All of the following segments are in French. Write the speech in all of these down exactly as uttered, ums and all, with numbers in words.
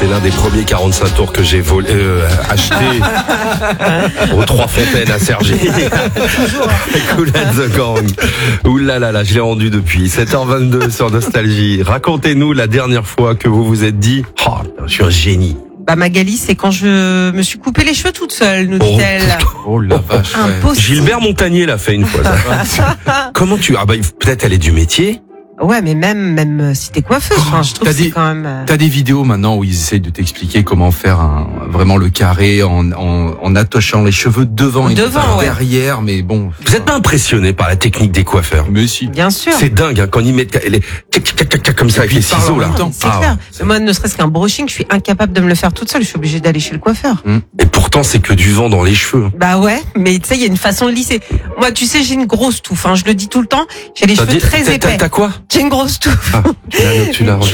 c'est l'un des premiers quarante-cinq tours que j'ai volé, euh, acheté aux Trois Fontaines à Cergy. Kool and the Gang. Ouh là là là, je l'ai rendu depuis. sept heures vingt-deux sur Nostalgie. Racontez-nous la dernière fois que vous vous êtes dit, oh, je suis un génie. Bah Magali, c'est quand je me suis coupé les cheveux toute seule, nous dit-elle. Oh la vache. Ouais. Gilbert Montagnier l'a fait une fois. Ça. Comment tu ah bah peut-être elle est du métier. Ouais, mais même même si t'es coiffeuse, enfin, je trouve t'as que c'est des, quand même. Euh... T'as des vidéos maintenant où ils essayent de t'expliquer comment faire un, vraiment le carré en, en, en attachant les cheveux devant et devant, ouais. derrière, mais bon. Vous êtes pas impressionné par la technique des coiffeurs? Mais si. Bien sûr. C'est dingue hein, quand ils mettent les comme ça avec les ciseaux là. Ah, c'est ah, clair. Ouais. Moi, ne serait-ce qu'un brushing, je suis incapable de me le faire toute seule. Je suis obligée d'aller chez le coiffeur. Mmh. Et pourtant, c'est que du vent dans les cheveux. Bah ouais, mais tu sais, il y a une façon de lisser. Moi, tu sais, j'ai une grosse touffe. Hein, je le dis tout le temps. J'ai les t'as cheveux dit, très épais. T'as quoi? J'ai une grosse touffe. Ah, là, tu l'as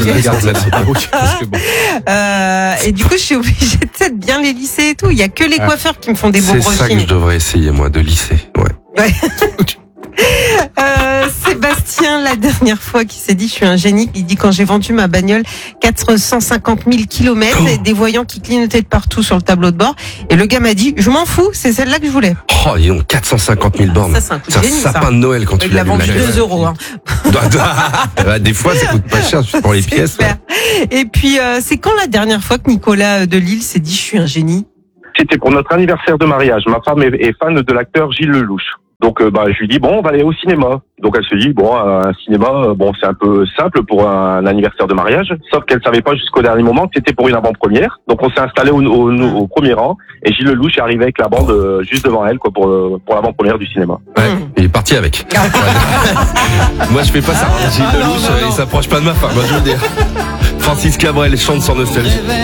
euh, et du coup, je suis obligée de bien les lisser et tout. Il y a que les ah. coiffeurs qui me font des beaux brushings. C'est ça que je devrais essayer, moi, de lisser. Ouais. Ouais. euh, Sébastien, la dernière fois, qui s'est dit, je suis un génie. Il dit, quand j'ai vendu ma bagnole, quatre cent cinquante mille kilomètres, oh. et des voyants qui clignotaient de partout sur le tableau de bord. Et le gars m'a dit, je m'en fous, c'est celle-là que je voulais. Oh, ils ont quatre cent cinquante mille bornes. Ça, c'est un coup de c'est génie, un sapin ça. de Noël quand tu l'as vendu deux euros. Hein. Des fois, ça coûte pas cher pour les pièces. Ouais. Et puis, euh, c'est quand la dernière fois que Nicolas de Lille s'est dit, je suis un génie? C'était pour notre anniversaire de mariage. Ma femme est, est fan de l'acteur Gilles Lelouch. Donc, euh, bah, je lui dis, bon, on va aller au cinéma. Donc, elle se dit, bon, un cinéma, bon, c'est un peu simple pour un anniversaire de mariage. Sauf qu'elle savait pas jusqu'au dernier moment que c'était pour une avant-première. Donc, on s'est installé au, au, au premier rang. Et Gilles Lelouch est arrivé avec la bande euh, juste devant elle, quoi, pour, pour l'avant-première du cinéma. Ouais, il est parti avec. Moi, je fais pas ça. Gilles Lelouch, il s'approche pas de ma femme, moi, je veux dire. Francis Cabrel chante sur Nostalgie.